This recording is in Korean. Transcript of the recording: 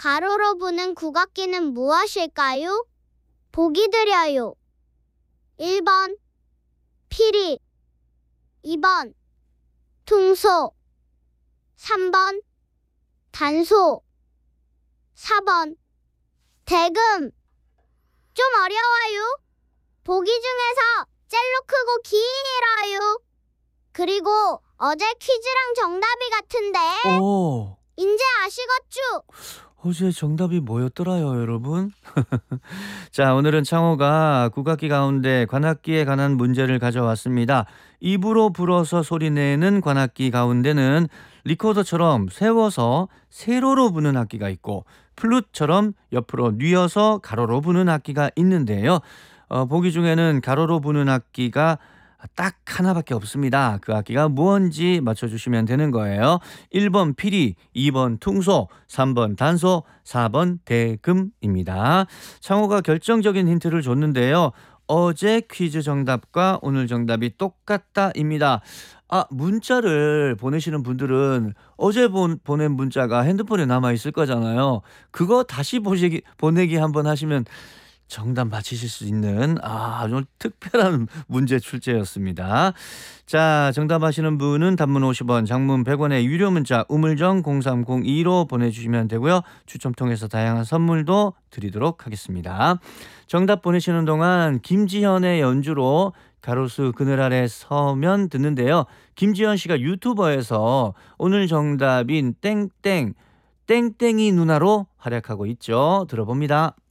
가로로 부는 국악기는 무엇일까요? 보기 드려요. 1번 피리, 2번 퉁소, 3번 단소, 4번 대금. 좀 어려워요. 보기 중에서 젤로 크고 길어요. 그리고 어제 퀴즈랑 정답이 같은데 오, 인제 아시겠죠? 어제 정답이 뭐였더라요, 여러분? 자, 오늘은 창호가 국악기 가운데 관악기에 관한 문제를 가져왔습니다. 입으로 불어서 소리내는 관악기 가운데는 리코더처럼 세워서 세로로 부는 악기가 있고 플룻처럼 옆으로 뉘어서 가로로 부는 악기가 있는데요. 보기 중에는 가로로 부는 악기가 딱 하나밖에 없습니다. 그 악기가 무언지 맞춰주시면 되는 거예요. 1번 피리, 2번 퉁소, 3번 단소, 4번 대금입니다. 창호가 결정적인 힌트를 줬는데요. 어제 퀴즈 정답과 오늘 정답이 똑같다입니다. 문자를 보내시는 분들은 어제 보낸 문자가 핸드폰에 남아 있을 거잖아요. 그거 다시 보내기 한번 하시면 정답 맞히실 수 있는 아주 특별한 문제 출제였습니다. 자, 정답하시는 분은 단문 50원, 장문 100원의 유료 문자 우물정 0302로 보내주시면 되고요. 추첨 통해서 다양한 선물도 드리도록 하겠습니다. 정답 보내시는 동안 김지현의 연주로 가로수 그늘 아래 서면 듣는데요. 김지현 씨가 유튜버에서 오늘 정답인 땡땡 땡땡이 누나로 활약하고 있죠. 들어봅니다.